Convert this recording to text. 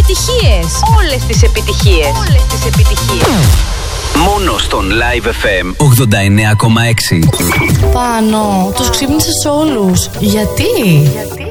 επιτυχίες. Όλες τις επιτυχίες. Όλες τις επιτυχίες. Μόνο στον Live FM 89,6. Πάνω, τους ξύπνησες όλους. Γιατί?